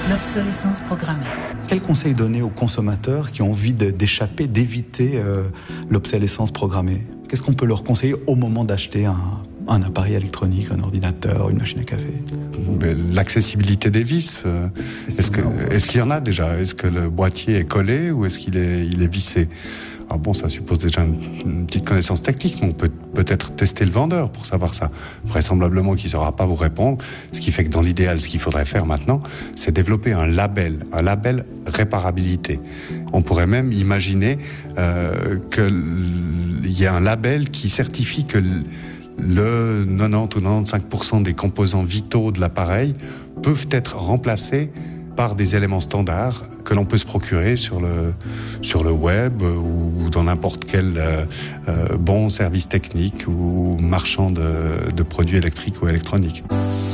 L'obsolescence programmée. Quel conseil donner aux consommateurs qui ont envie d'échapper, d'éviter l'obsolescence programmée ? Qu'est-ce qu'on peut leur conseiller au moment d'acheter un appareil électronique, un ordinateur, une machine à café ? L'accessibilité des vis, est-ce qu'il y en a déjà ? Est-ce que le boîtier est collé ou est-ce qu'il est vissé ? Ah bon, ça suppose déjà une petite connaissance technique, mais on peut peut-être tester le vendeur pour savoir ça. Vraisemblablement qu'il ne saura pas vous répondre, ce qui fait que dans l'idéal, ce qu'il faudrait faire maintenant, c'est développer un label réparabilité. On pourrait même imaginer qu'il y ait un label qui certifie que le 90 ou 95% des composants vitaux de l'appareil peuvent être remplacés par des éléments standards que l'on peut se procurer sur le web ou dans n'importe quel bon service technique ou marchand de produits électriques ou électroniques.